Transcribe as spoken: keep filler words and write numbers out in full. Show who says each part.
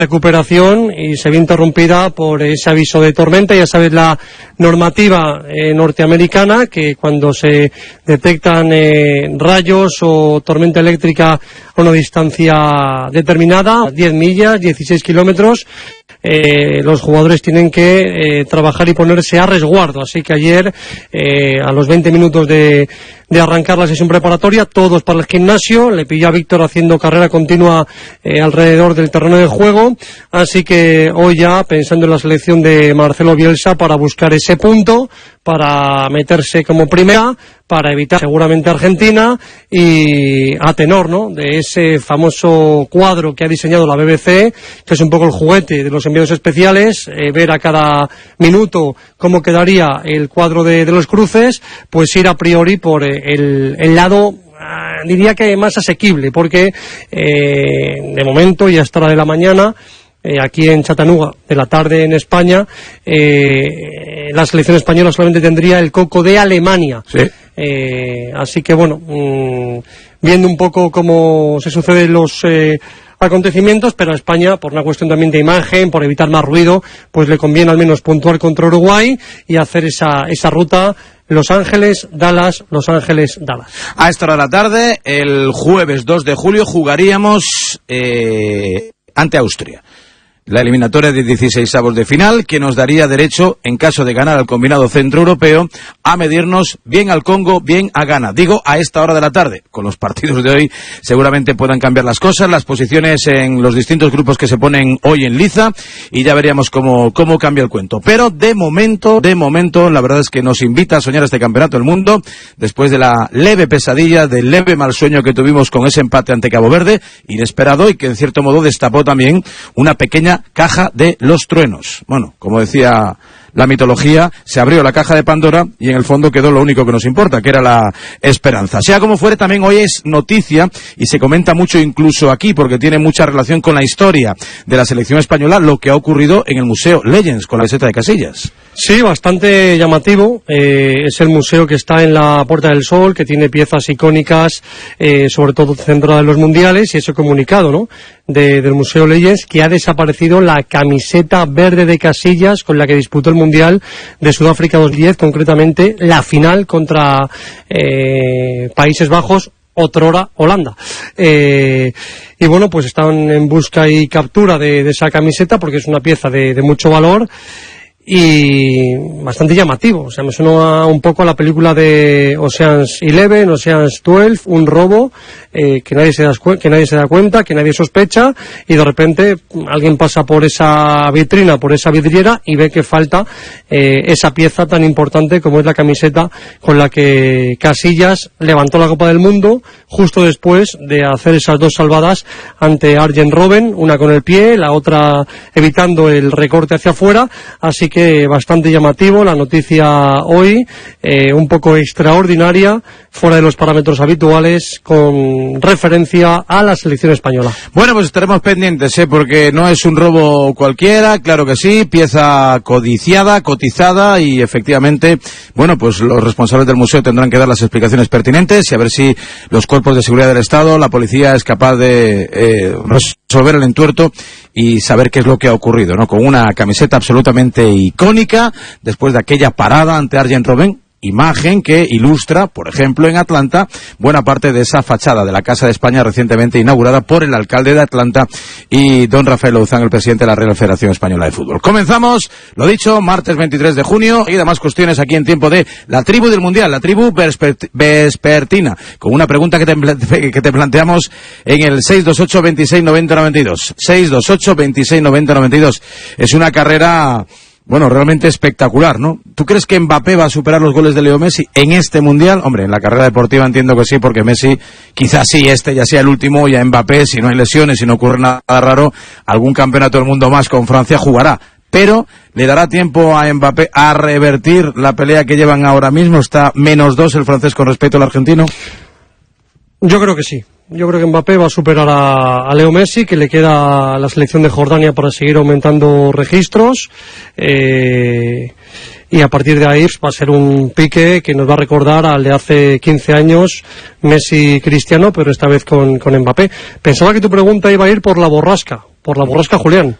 Speaker 1: recuperación y se ve interrumpida por ese aviso de tormenta. Ya sabes la normativa eh, norteamericana, que cuando se detectan eh, rayos o tormenta eléctrica a una distancia determinada, diez millas, dieciséis kilómetros, Eh, los jugadores tienen que eh, trabajar y ponerse a resguardo. Así que ayer, eh, a los veinte minutos de, de arrancar la sesión preparatoria, todos para el gimnasio. Le pilló a Víctor haciendo carrera continua eh, alrededor del terreno de juego. Así que hoy ya pensando en la selección de Marcelo Bielsa para buscar ese punto, para meterse como primera, para evitar seguramente Argentina, y a tenor, ¿no?, de ese famoso cuadro que ha diseñado la B B C, que es un poco el juguete de los enviados especiales, eh, ver a cada minuto cómo quedaría el cuadro de, de los cruces, pues ir a priori por eh, el, el lado, ah, diría que más asequible, porque eh, de momento, y hasta la de la mañana, Eh, aquí en Chattanooga, de la tarde en España, eh, la selección española solamente tendría el coco de Alemania.
Speaker 2: Sí.
Speaker 1: Eh, así que bueno, mmm, viendo un poco cómo se suceden los eh, acontecimientos, pero a España, por una cuestión también de imagen, por evitar más ruido, pues le conviene al menos puntuar contra Uruguay y hacer esa, esa ruta Los Ángeles, Dallas, Los Ángeles, Dallas.
Speaker 2: A esta hora de la tarde, el jueves dos de julio, jugaríamos eh, ante Austria. La eliminatoria de dieciseisavos de final, que nos daría derecho, en caso de ganar al combinado centroeuropeo, a medirnos bien al Congo, bien a Ghana. Digo, a esta hora de la tarde. Con los partidos de hoy seguramente puedan cambiar las cosas, las posiciones en los distintos grupos que se ponen hoy en liza, y ya veríamos cómo, cómo cambia el cuento. Pero de momento, de momento, la verdad es que nos invita a soñar este campeonato del mundo, después de la leve pesadilla, del leve mal sueño que tuvimos con ese empate ante Cabo Verde, inesperado, y que en cierto modo destapó también una pequeña caja de los truenos. Bueno, como decía la mitología, se abrió la caja de Pandora y en el fondo quedó lo único que nos importa, que era la esperanza. Sea como fuere, también hoy es noticia y se comenta mucho incluso aquí, porque tiene mucha relación con la historia de la selección española, lo que ha ocurrido en el Museo Legends con la camiseta de Casillas.
Speaker 1: Sí, bastante llamativo. Eh, es el museo que está en la Puerta del Sol, que tiene piezas icónicas, eh, sobre todo centradas en los mundiales, y ese comunicado, ¿no?, de, del Museo Legends, que ha desaparecido la camiseta verde de Casillas con la que disputó el Mundial de Sudáfrica dos mil diez, concretamente la final contra eh, Países Bajos, otrora Holanda. Eh, y bueno, pues están en busca y captura de, de esa camiseta, porque es una pieza de, de mucho valor y bastante llamativo. O sea, me suena un poco a la película de Ocean's Eleven, Ocean's Twelve, un robo eh, que nadie se da que nadie se da cuenta, que nadie sospecha, y de repente alguien pasa por esa vitrina, por esa vidriera, y ve que falta eh, esa pieza tan importante como es la camiseta con la que Casillas levantó la Copa del Mundo justo después de hacer esas dos salvadas ante Arjen Robben, una con el pie, la otra evitando el recorte hacia afuera. Así que bastante llamativo la noticia hoy, eh, un poco extraordinaria, fuera de los parámetros habituales, con referencia a la selección española.
Speaker 2: Bueno, pues estaremos pendientes, ¿eh? Porque no es un robo cualquiera, claro que sí, pieza codiciada, cotizada, y efectivamente, bueno, pues los responsables del museo tendrán que dar las explicaciones pertinentes y a ver si los cuerpos de seguridad del Estado, la policía, es capaz de eh, resolver el entuerto y saber qué es lo que ha ocurrido, ¿no? Con una camiseta absolutamente icónica, después de aquella parada ante Arjen Robben, imagen que ilustra, por ejemplo, en Atlanta, buena parte de esa fachada de la Casa de España recientemente inaugurada por el alcalde de Atlanta y don Rafael Louzán, el presidente de la Real Federación Española de Fútbol. Comenzamos, lo dicho, martes veintitrés de junio, y demás cuestiones aquí en tiempo de la tribu del Mundial, la tribu vespertina, con una pregunta que te, que te planteamos en el seis dos ocho, veintiséis noventa, noventa y dos. seis dos ocho, veintiséis noventa, noventa y dos. Es una carrera, bueno, realmente espectacular, ¿no? ¿Tú crees que Mbappé va a superar los goles de Leo Messi en este Mundial? Hombre, en la carrera deportiva entiendo que sí, porque Messi, quizás sí, este ya sea el último, y a Mbappé, si no hay lesiones, si no ocurre nada raro, algún campeonato del mundo más con Francia jugará. Pero, ¿le dará tiempo a Mbappé a revertir la pelea que llevan ahora mismo? ¿Está menos dos el francés con respecto al argentino?
Speaker 1: Yo creo que sí. Yo creo que Mbappé va a superar a, a Leo Messi, que le queda la selección de Jordania para seguir aumentando registros, eh, y a partir de ahí va a ser un pique que nos va a recordar al de hace quince años, Messi-Cristiano, pero esta vez con, con Mbappé. Pensaba que tu pregunta iba a ir por la borrasca, por la borrasca Julián.